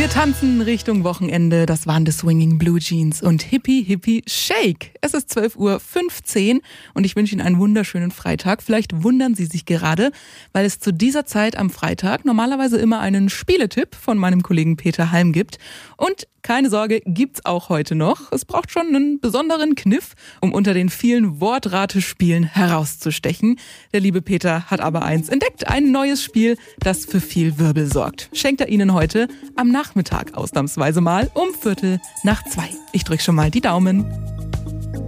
Tanzen Richtung Wochenende, das waren die Swinging Blue Jeans und Hippie Hippie Shake. Es ist 12:15 Uhr und ich wünsche Ihnen einen wunderschönen Freitag. Vielleicht wundern Sie sich gerade, weil es zu dieser Zeit am Freitag normalerweise immer einen Spieletipp von meinem Kollegen Peter Halm gibt. Und keine Sorge, gibt's auch heute noch. Es braucht schon einen besonderen Kniff, um unter den vielen Wortratespielen herauszustechen. Der liebe Peter hat aber eins entdeckt, ein neues Spiel, das für viel Wirbel sorgt. Schenkt er Ihnen heute am Nachmittag ausnahmsweise mal um 1:45. Ich drück schon mal die Daumen.